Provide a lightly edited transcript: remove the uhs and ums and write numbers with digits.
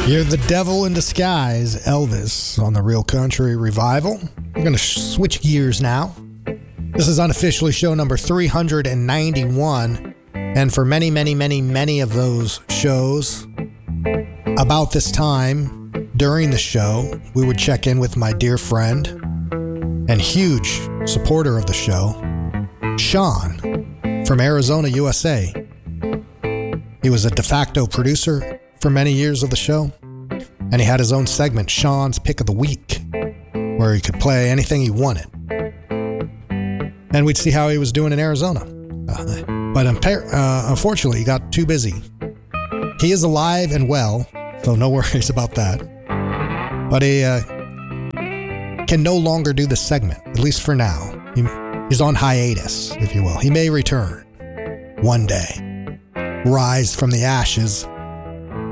You're the devil in disguise, Elvis, on the Real Country Revival. We're going to switch gears now. This is unofficially show number 391. And for many, many, many, many of those shows, about this time during the show, we would check in with my dear friend and huge supporter of the show, Sean from Arizona, USA. He was a de facto producer for many years of the show, and he had his own segment, Sean's Pick of the Week, where he could play anything he wanted. And we'd see how he was doing in Arizona. But unfortunately, he got too busy. He is alive and well, so no worries about that. But he can no longer do the segment, at least for now. He's on hiatus, if you will. He may return one day, rise from the ashes,